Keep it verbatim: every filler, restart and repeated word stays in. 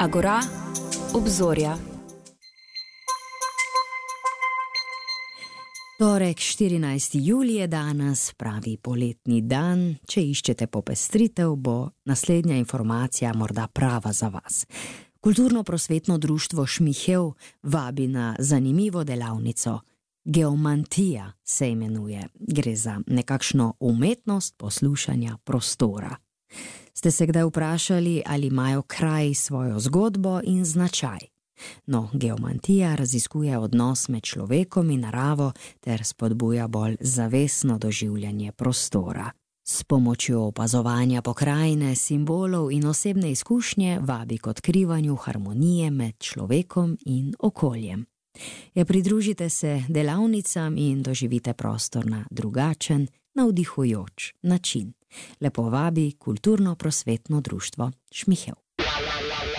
Agora, obzorja. Torek, štirinajsti julij je danes, pravi poletni dan. Če iščete popestritev, bo naslednja informacija morda prava za vas. Kulturno-prosvetno društvo Šmihev vabi na zanimivo delavnico. Geomantija se imenuje. Gre za nekakšno umetnost poslušanja prostora. Ste se kdaj vprašali, ali imajo kraji svojo zgodbo in značaj? No, geomantija raziskuje odnos med človekom in naravo ter spodbuja bolj zavestno doživljanje prostora. S pomočjo opazovanja pokrajine, simbolov in osebne izkušnje vabi k odkrivanju harmonije med človekom in okoljem. Ja, pridružite se delavnicam in doživite prostor na drugačen, navdihujoč način. Lepo vabi Kulturno-prosvetno društvo Šmihev.